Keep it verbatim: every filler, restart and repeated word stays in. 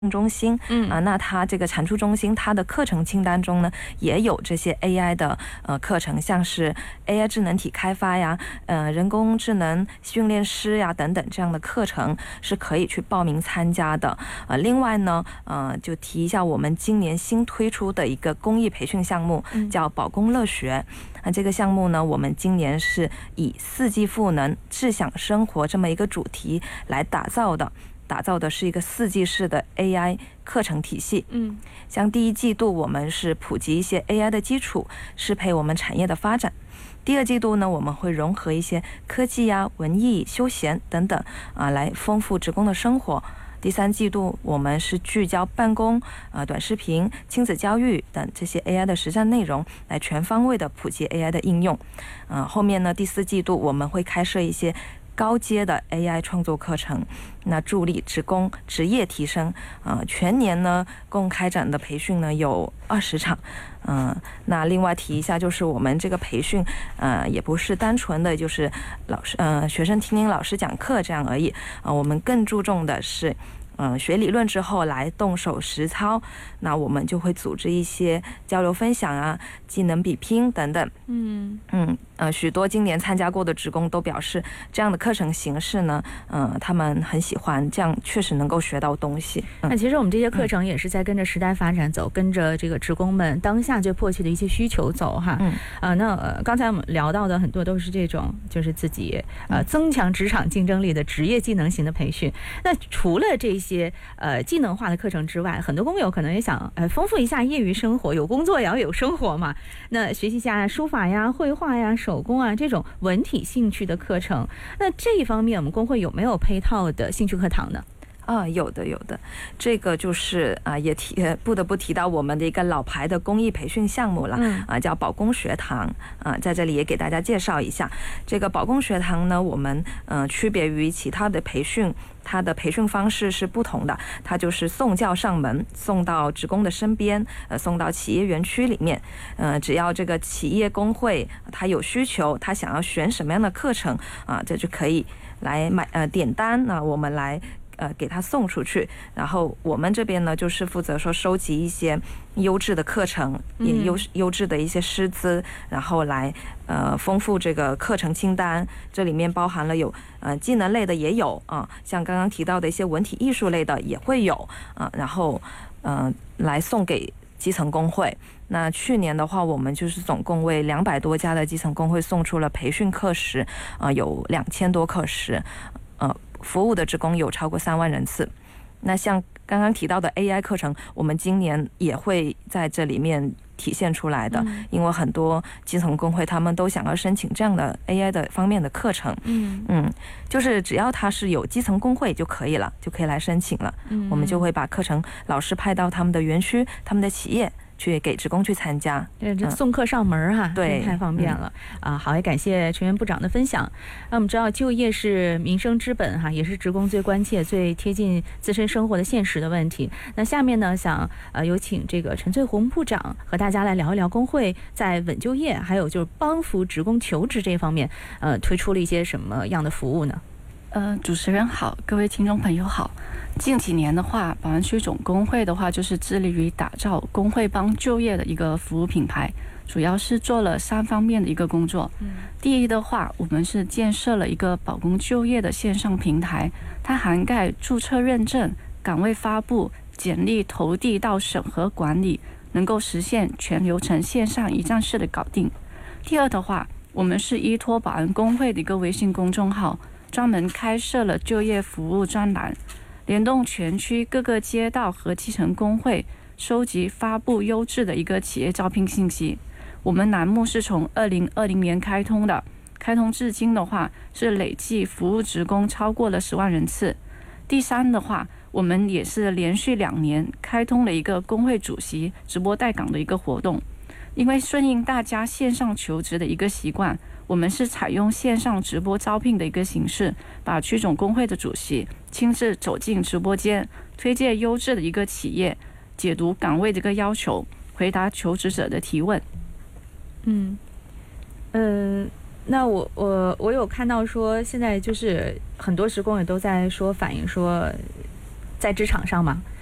中心，嗯啊，那它这个产出中心，它的课程清单中呢，也有这些 A I 的呃课程，像是 A I 智能体开发呀，呃人工智能训练师呀等等这样的课程是可以去报名参加的。呃，另外呢，呃，就提一下我们今年新推出的一个公益培训项目，叫保工乐学。那、呃、这个项目呢，我们今年是以四季赋能、智享生活这么一个主题来打造的。打造的是一个四季式的 A I 课程体系。嗯，像第一季度我们是普及一些 A I 的基础，适配我们产业的发展。第二季度呢，我们会融合一些科技呀、文艺、休闲等等啊，来丰富职工的生活。第三季度我们是聚焦办公、呃短视频、亲子教育等这些 A I 的实战内容，来全方位的普及 A I 的应用。呃，后面呢，第四季度我们会开设一些高阶的 A I 创作课程，那助力职工职业提升。呃，全年呢共开展的培训呢有二十场。嗯、呃，那另外提一下，就是我们这个培训，呃，也不是单纯的就是老师呃学生听听老师讲课这样而已。啊、呃，我们更注重的是。嗯，学理论之后来动手实操，那我们就会组织一些交流分享啊、技能比拼等等。嗯嗯呃，许多今年参加过的职工都表示，这样的课程形式呢，嗯、呃，他们很喜欢，这样确实能够学到东西。嗯、 那其实我们这些课程也是在跟着时代发展走，嗯、跟着这个职工们当下最迫切的一些需求走哈。嗯啊、呃，那、呃、刚才我们聊到的很多都是这种，就是自己呃增强职场竞争力的职业技能型的培训。那除了这些。些呃技能化的课程之外，很多工友可能也想呃丰富一下业余生活，有工作也要有生活嘛。那学习一下书法呀、绘画呀、手工啊这种文体兴趣的课程，那这一方面我们工会有没有配套的兴趣课堂呢？ 啊，有的有的，这个就是啊，也提不得不提到我们的一个老牌的公益培训项目了，嗯、啊，叫保工学堂啊，在这里也给大家介绍一下。这个保工学堂呢，我们呃区别于其他的培训，它的培训方式是不同的，它就是送教上门，送到职工的身边，呃，送到企业园区里面，呃，只要这个企业工会它有需求，它想要选什么样的课程啊，这就可以来买呃点单，那我们来。呃，给他送出去，然后我们这边呢，就是负责说收集一些优质的课程，也优优质的一些师资，然后来呃丰富这个课程清单。这里面包含了有呃技能类的也有啊、呃，像刚刚提到的一些文体艺术类的也会有啊、呃，然后呃来送给基层工会。那去年的话，我们就是总共为两百多家的基层工会送出了培训课时，啊、呃，有两千多课时，呃。服务的职工有超过三万人次。那像刚刚提到的 A I 课程，我们今年也会在这里面体现出来的，嗯、因为很多基层工会他们都想要申请这样的 A I 的方面的课程。嗯嗯，就是只要他是有基层工会就可以了，就可以来申请了。嗯，我们就会把课程老师派到他们的园区、他们的企业。去给职工去参加， 对，这送课上门哈、嗯，对，太方便了、嗯、啊！好，也感谢陈元部长的分享。那我们知道，就业是民生之本哈，也是职工最关切、最贴近自身生活的现实的问题。那下面呢，想呃有请这个陈翠红部长和大家来聊一聊工会在稳就业，还有就是帮扶职工求职这方面，呃，推出了一些什么样的服务呢？ 呃，主持人好，各位听众朋友好。近几年的话，宝安区总工会的话，就是致力于打造工会帮就业的一个服务品牌，主要是做了三方面的一个工作。嗯，第一的话，我们是建设了一个保工就业的线上平台，它涵盖注册认证、岗位发布、简历投递到审核管理，能够实现全流程线上一站式的搞定。第二的话，我们是依托保安工会的一个微信公众号，专门开设了就业服务专栏，联动全区各个街道和基层工会，收集发布优质的一个企业招聘信息。我们栏目是从二零二零年开通的，开通至今的话是累计服务职工超过了十万人次。第三的话，我们也是连续两年开通了一个工会主席直播带岗的一个活动，因为顺应大家线上求职的一个习惯，我们是采用线上直播招聘的一个形式，把区总工会的主席亲自走进直播间，推荐优质的一个企业，解读岗位的一个要求，回答求职者的提问。 嗯，呃，那我我我有看到说，现在就是很多职工也都在说反映说，在职场上嘛，